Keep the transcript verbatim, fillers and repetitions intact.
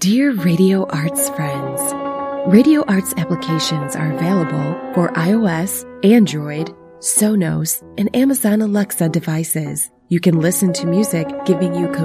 Dear Radio Arts friends, Radio Arts applications are available for iOS, Android, Sonos, and Amazon Alexa devices. You can listen to music giving you